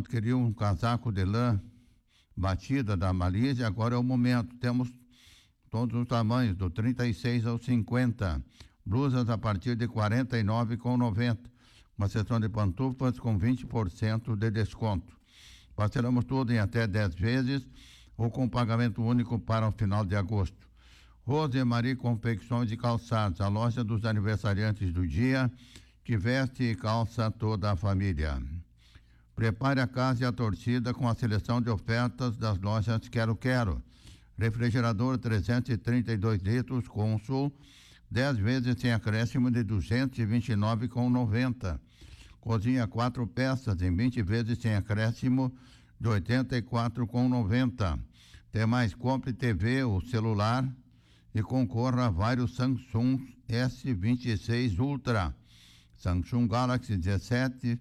ontem queria um casaco de lã batida da Malise, agora é o momento. Temos todos os tamanhos, do 36 ao 50. Blusas a partir de R$ 49,90. Uma seção de pantufas com 20% de desconto. Parcelamos tudo em até 10 vezes ou com pagamento único para o final de agosto. Rosemarie Confecções e Calçados, a loja dos aniversariantes do dia, que veste e calça toda a família. Prepare a casa e a torcida com a seleção de ofertas das lojas Quero Quero. Refrigerador 332 litros Consul, 10 vezes sem acréscimo de R$ 229,90. Cozinha 4 peças em 20 vezes sem acréscimo de R$ 84,90. Tem mais, compre TV ou celular e concorra a vários Samsung S26 Ultra, Samsung Galaxy 17,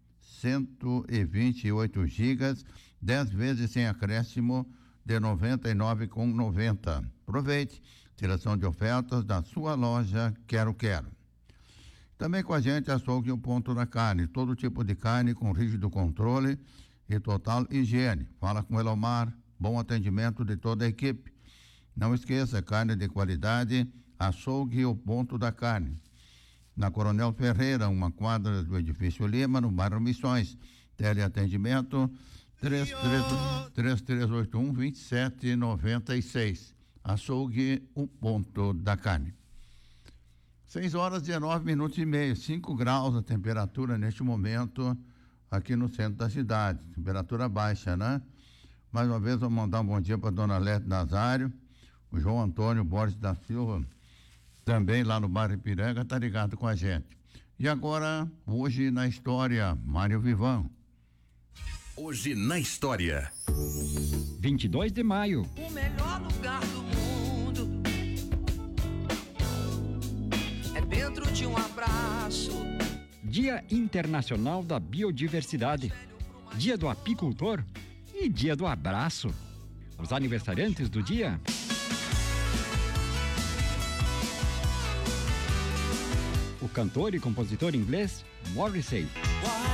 128 GB, 10 vezes sem acréscimo de R$ 99,90. Aproveite, seleção de ofertas da sua loja Quero Quero. Também com a gente açougue o Ponto da Carne, todo tipo de carne com rígido controle e total higiene. Fala com Elomar, bom atendimento de toda a equipe. Não esqueça, carne de qualidade, açougue o Ponto da Carne. Na Coronel Ferreira, uma quadra do Edifício Lima, no bairro Missões. Teleatendimento 3381-2796. Açougue o Ponto da Carne. 6h19, 5 graus a temperatura neste momento aqui no centro da cidade. Temperatura baixa, né? Mais uma vez, vou mandar um bom dia para a dona Lete Nazário, o João Antônio Borges da Silva, também lá no bairro Ipiranga, está ligado com a gente. E agora, hoje na história, Mário Vivan. Hoje na história. 22 de maio. O melhor lugar do mundo é dentro de um abraço. Dia Internacional da Biodiversidade, Dia do Apicultor e Dia do Abraço. Os aniversariantes do dia: o cantor e compositor inglês Morrissey.